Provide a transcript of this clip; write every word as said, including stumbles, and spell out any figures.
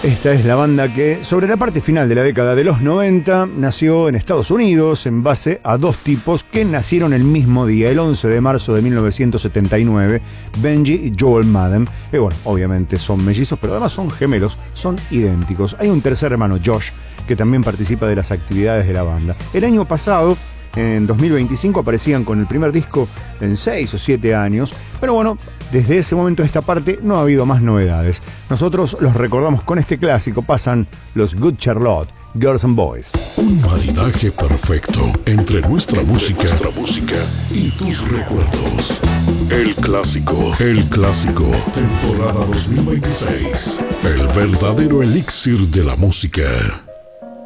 Esta es la banda que, sobre la parte final de la década de los noventa, nació en Estados Unidos en base a dos tipos que nacieron el mismo día, el once de marzo de mil novecientos setenta y nueve, Benji y Joel Madden. Y bueno, obviamente son mellizos, pero además son gemelos, son idénticos. Hay un tercer hermano, Josh, que también participa de las actividades de la banda. El año pasado, en dos mil veinticinco, aparecían con el primer disco en seis o siete años, pero bueno, desde ese momento a esta parte no ha habido más novedades. Nosotros los recordamos con este clásico. Pasan los Good Charlotte, Girls and Boys. Un maridaje perfecto entre nuestra música, nuestra música y tus recuerdos. El clásico, el clásico, temporada dos mil veintiséis. El verdadero elixir de la música.